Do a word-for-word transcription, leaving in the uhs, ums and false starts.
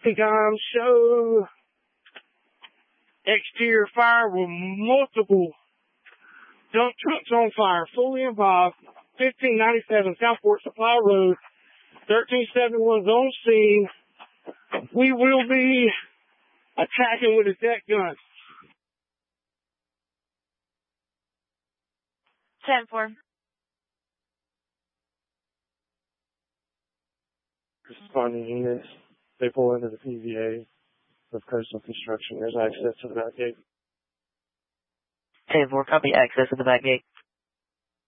Pecom show. Exterior fire with multiple dump trucks on fire, fully involved. fifteen ninety-seven Southport Supply Road, thirteen seventy-one's on scene. We will be attacking with a deck gun. ten four. Responding units, they pull into the P V A of Coastal Construction. There's access to the back gate. ten four, copy, access to the back gate.